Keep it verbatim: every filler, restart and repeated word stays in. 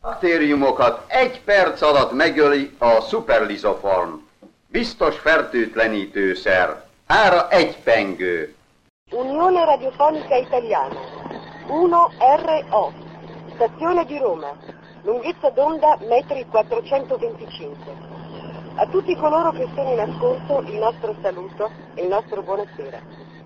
Baktériumokat egy perc alatt megöli a Superlisoform. Biztos fertőtlenítőszer. Ára egy pengő. Unione Radiofonica Italiana. uno R O. Stazione di Roma. Lunghezza d'onda metri quattrocentoventicinque. A tutti coloro che sono in ascolto il nostro saluto e il nostro buonasera.